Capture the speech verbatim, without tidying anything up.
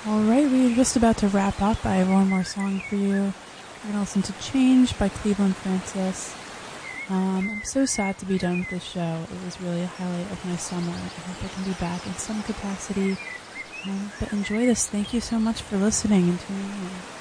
Alright, we're just about to wrap up. I have one more song for you. We're going to listen to Change by Cleveland Francis. Um, I'm so sad to be done with this show. It was really a highlight of my summer. I hope I can be back in some capacity. Um, but enjoy this. Thank you so much for listening and tuning in.